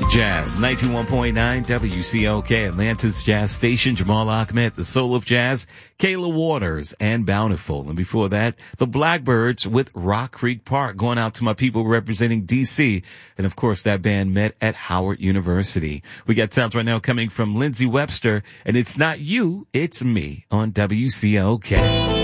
Jazz, 91.9 WCOK, Atlanta's Jazz Station. Jamal Ahmed, the Soul of Jazz, Kayla Waters, and Bountiful. And before that, the Blackbirds with Rock Creek Park, going out to my people representing D.C. And of course, that band met at Howard University. We got sounds right now coming from Lindsey Webster, and It's Not You, It's Me on WCOK.